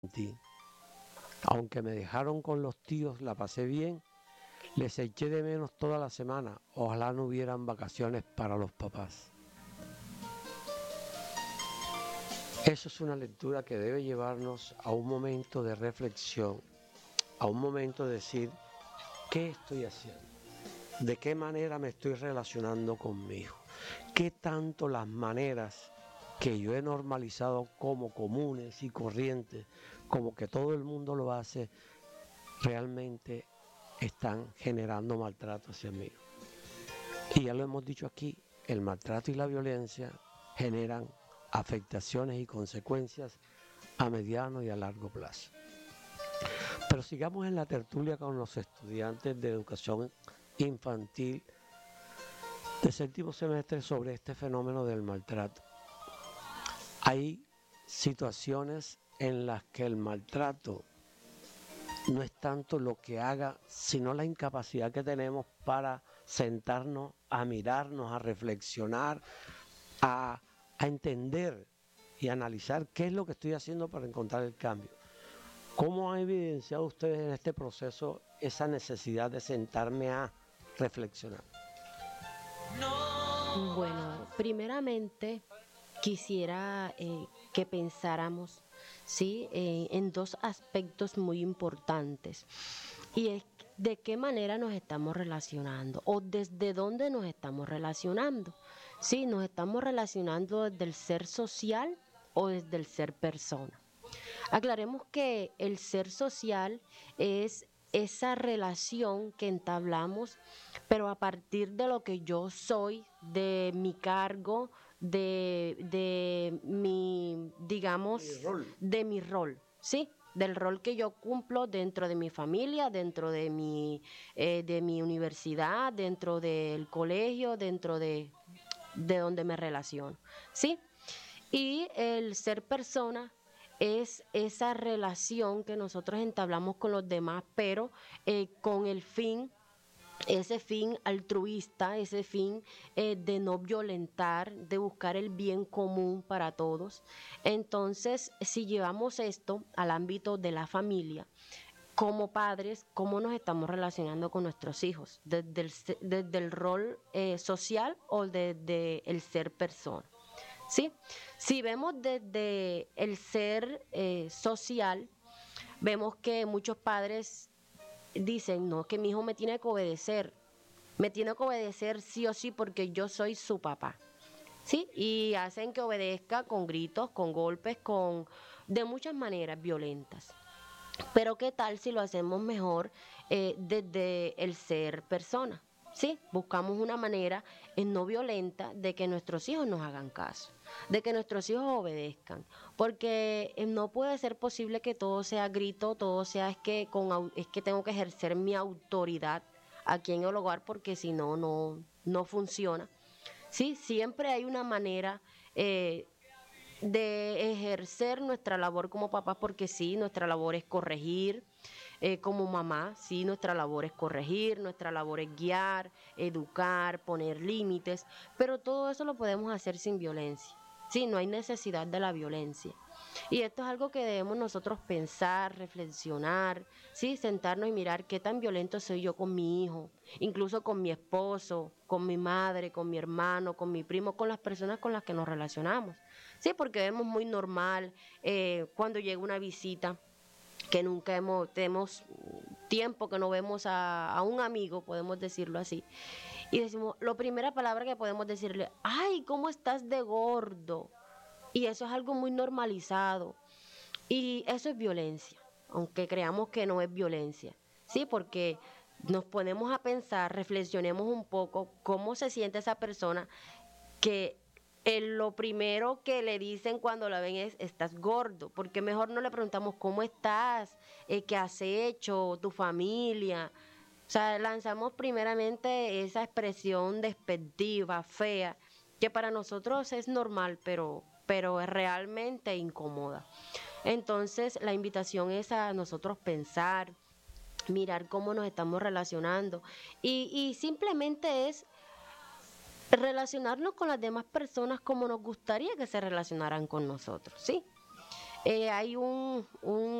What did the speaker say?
ti. Aunque me dejaron con los tíos, la pasé bien, les eché de menos toda la semana. Ojalá no hubieran vacaciones para los papás. Eso es una lectura que debe llevarnos a un momento de reflexión, a un momento de decir, ¿qué estoy haciendo? ¿De qué manera me estoy relacionando con mi hijo? ¿Qué tanto las maneras que yo he normalizado como comunes y corrientes, como que todo el mundo lo hace, realmente están generando maltrato hacia mí? Y ya lo hemos dicho aquí, el maltrato y la violencia generan afectaciones y consecuencias a mediano y a largo plazo. Pero sigamos en la tertulia con los estudiantes de educación infantil de séptimo semestre sobre este fenómeno del maltrato. Hay situaciones en las que el maltrato no es tanto lo que haga, sino la incapacidad que tenemos para sentarnos a mirarnos, a reflexionar, a entender y analizar qué es lo que estoy haciendo para encontrar el cambio. ¿Cómo han evidenciado ustedes en este proceso esa necesidad de sentarme a reflexionar? Bueno, primeramente quisiera que pensáramos, ¿sí? En dos aspectos muy importantes. Y es de qué manera nos estamos relacionando o desde dónde nos estamos relacionando. ¿Sí? Nos estamos relacionando desde el ser social o desde el ser persona. Aclaremos que el ser social es esa relación que entablamos, pero a partir de lo que yo soy, de mi cargo, de mi, Mi digamos, rol. de mi rol, ¿sí? Del rol que yo cumplo dentro de mi familia, dentro de mi universidad, dentro del colegio, dentro de donde me relaciono, ¿sí? Y el ser persona es esa relación que nosotros entablamos con los demás, pero con el fin, ese fin altruista, ese fin de no violentar, de buscar el bien común para todos. Entonces, si llevamos esto al ámbito de la familia, como padres, ¿cómo nos estamos relacionando con nuestros hijos? Desde el rol social o desde el ser persona. ¿Sí? Si vemos desde el ser social, vemos que muchos padres dicen, no, que mi hijo me tiene que obedecer sí o sí porque yo soy su papá. ¿Sí? Y hacen que obedezca con gritos, con golpes, de muchas maneras violentas. Pero ¿qué tal si lo hacemos mejor desde el ser persona? ¿Sí? Buscamos una manera no violenta de que nuestros hijos nos hagan caso, de que nuestros hijos obedezcan, porque no puede ser posible que todo sea grito, todo sea es que tengo que ejercer mi autoridad aquí en el hogar porque si no, no funciona. Sí, siempre hay una manera eh, de ejercer nuestra labor como papás, porque sí, nuestra labor es corregir, como mamá, sí, nuestra labor es corregir, nuestra labor es guiar, educar, poner límites, pero todo eso lo podemos hacer sin violencia. Sí, no hay necesidad de la violencia. Y esto es algo que debemos nosotros pensar, reflexionar, sí, sentarnos y mirar qué tan violento soy yo con mi hijo, incluso con mi esposo, con mi madre, con mi hermano, con mi primo, con las personas con las que nos relacionamos. Sí, porque vemos muy normal cuando llega una visita que nunca tenemos tiempo que no vemos a un amigo, podemos decirlo así, y decimos, la primera palabra que podemos decirle, ay, ¿cómo estás de gordo? Y eso es algo muy normalizado. Y eso es violencia, aunque creamos que no es violencia. Sí, porque nos ponemos a pensar, reflexionemos un poco cómo se siente esa persona que lo primero que le dicen cuando la ven es, estás gordo, porque mejor no le preguntamos cómo estás, qué has hecho, tu familia. O sea, lanzamos primeramente esa expresión despectiva, fea, que para nosotros es normal, pero es realmente incómoda. Entonces, la invitación es a nosotros pensar, mirar cómo nos estamos relacionando y simplemente es relacionarnos con las demás personas como nos gustaría que se relacionaran con nosotros, ¿sí? Hay un